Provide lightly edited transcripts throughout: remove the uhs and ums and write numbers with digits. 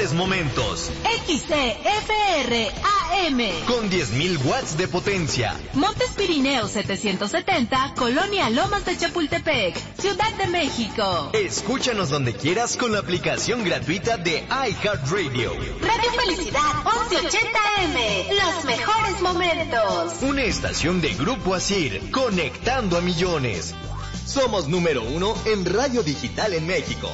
mejores momentos. XCFR AM. Con 10.000 watts de potencia. Montes Pirineos 770, Colonia Lomas de Chapultepec, Ciudad de México. Escúchanos donde quieras con la aplicación gratuita de iHeartRadio. Radio Felicidad 1180M. Los mejores momentos. Una estación de Grupo Asir, conectando a millones. Somos número 1 en radio digital en México.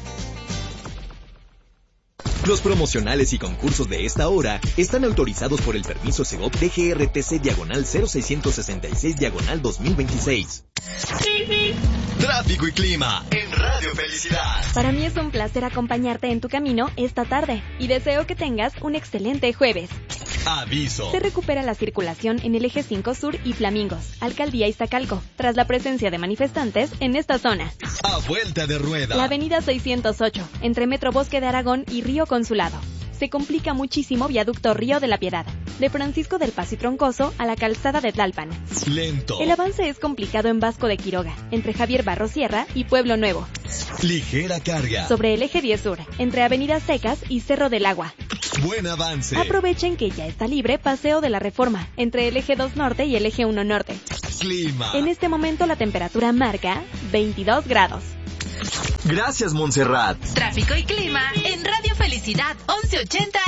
Los promocionales y concursos de esta hora están autorizados por el permiso Segov DGRTC/0666/2026. Tráfico y clima en Radio Felicidad. Para mí es un placer acompañarte en tu camino esta tarde y deseo que tengas un excelente jueves. Aviso. Se recupera la circulación en el eje 5 Sur y Flamingos, Alcaldía Iztacalco, tras la presencia de manifestantes en esta zona. A vuelta de rueda. La avenida 608, entre Metro Bosque de Aragón y Río Consulado. Se complica muchísimo viaducto Río de la Piedad, de Francisco del Paso y Troncoso a la calzada de Tlalpan. Lento. El avance es complicado en Vasco de Quiroga, entre Javier Barros Sierra y Pueblo Nuevo. Ligera carga. Sobre el eje 10 Sur, entre Avenidas Secas y Cerro del Agua. Buen avance. Aprovechen que ya está libre Paseo de la Reforma, entre el eje 2 Norte y el eje 1 Norte. Clima. En este momento la temperatura marca 22 grados. Gracias, Montserrat. Tráfico y clima en Radio Felicidad 1180